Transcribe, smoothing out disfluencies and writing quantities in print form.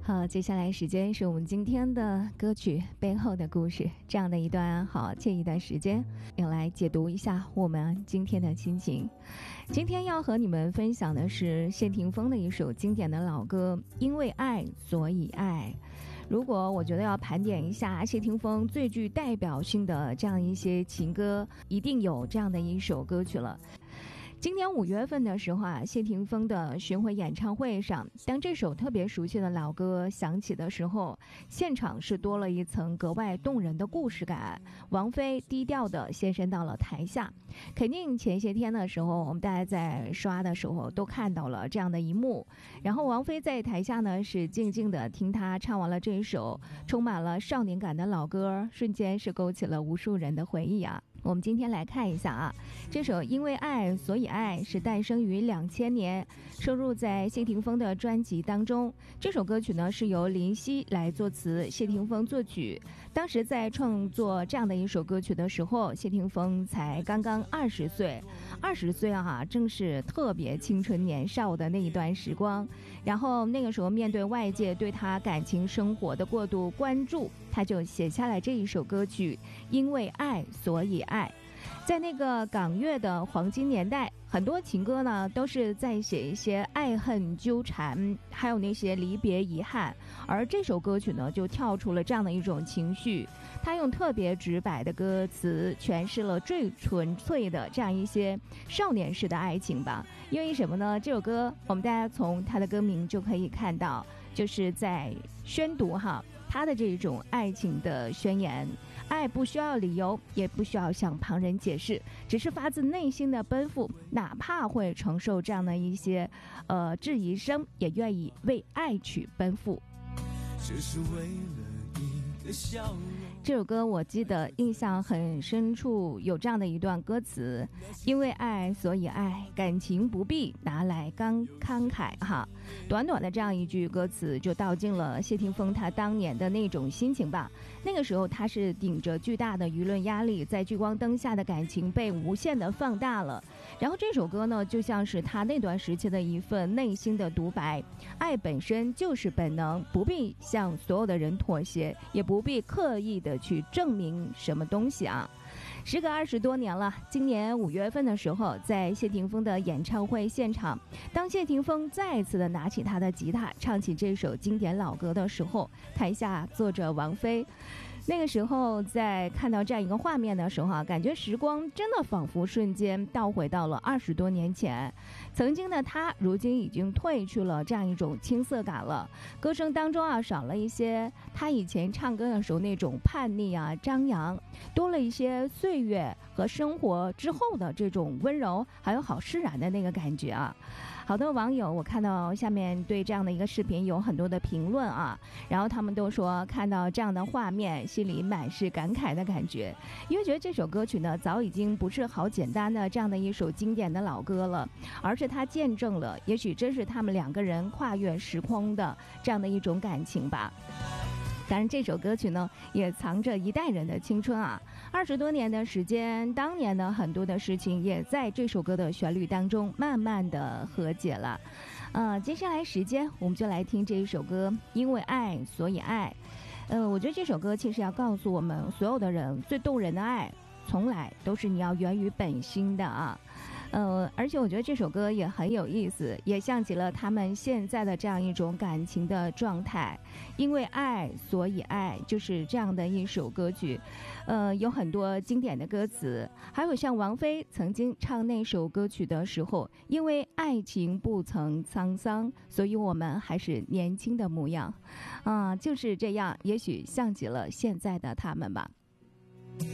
好，接下来时间是我们今天的歌曲背后的故事，这样的一段好惬意的时间，要来解读一下我们今天的心情。今天要和你们分享的是谢霆锋的一首经典的老歌《因为爱所以爱》。如果我觉得要盘点一下谢霆锋最具代表性的这样一些情歌，一定有这样的一首歌曲了。今年5月份的时候谢霆锋的巡回演唱会上，当这首特别熟悉的老歌响起的时候，现场是多了一层格外动人的故事感。王菲低调地现身到了台下，肯定前些天的时候，我们大家在刷的时候都看到了这样的一幕。然后王菲在台下呢，是静静地听她唱完了这一首充满了少年感的老歌，瞬间是勾起了无数人的回忆啊。我们今天来看一下这首《因为爱所以爱》是诞生于2000年，收录在谢霆锋的专辑当中。这首歌曲呢是由林夕来作词，谢霆锋作曲。当时在创作这样的一首歌曲的时候，谢霆锋才刚刚20岁，20岁正是特别青春年少的那一段时光。然后那个时候面对外界对他感情生活的过度关注，他就写下了这一首歌曲《因为爱所以爱》。在那个港乐的黄金年代，很多情歌呢都是在写一些爱恨纠缠，还有那些离别遗憾，而这首歌曲呢就跳出了这样的一种情绪，他用特别直白的歌词诠释了最纯粹的这样一些少年式的爱情吧。因为什么呢？这首歌我们大家从它的歌名就可以看到，就是在宣读他的这种爱情的宣言。爱不需要理由，也不需要向旁人解释，只是发自内心的奔赴，哪怕会承受这样的一些质疑声，也愿意为爱去奔赴。 只是为了一个笑容。 这首歌我记得印象很深处有这样的一段歌词：因为爱所以爱，感情不必拿来慷慨短短的这样一句歌词就道尽了谢霆锋他当年的那种心情吧。那个时候他是顶着巨大的舆论压力，在聚光灯下的感情被无限的放大了。然后这首歌呢就像是他那段时期的一份内心的独白，爱本身就是本能，不必向所有的人妥协，也不必刻意的去证明什么东西时隔20多年了，今年5月份的时候，在谢霆锋的演唱会现场，当谢霆锋再次的拿起他的吉他唱起这首经典老歌的时候，台下坐着王菲。那个时候在看到这样一个画面的时候感觉时光真的仿佛瞬间倒回到了20多年前。曾经的他如今已经褪去了这样一种青涩感了，歌声当中少了一些他以前唱歌的时候那种叛逆张扬，多了一些岁月和生活之后的这种温柔，还有好释然的那个感觉好多网友我看到下面对这样的一个视频有很多的评论然后他们都说看到这样的画面心里满是感慨的感觉，因为觉得这首歌曲呢早已经不是好简单的这样的一首经典的老歌了，而是它见证了也许真是他们两个人跨越时空的这样的一种感情吧。当然这首歌曲呢也藏着一代人的青春20多年的时间，当年的很多的事情也在这首歌的旋律当中慢慢的和解了。接下来时间我们就来听这一首歌《因为爱所以爱》。我觉得这首歌其实要告诉我们所有的人，最动人的爱从来都是你要源于本心的而且我觉得这首歌也很有意思，也像极了他们现在的这样一种感情的状态。因为爱所以爱，就是这样的一首歌曲。有很多经典的歌词，还有像王菲曾经唱那首歌曲的时候，因为爱情不曾沧桑，所以我们还是年轻的模样就是这样，也许像极了现在的他们吧。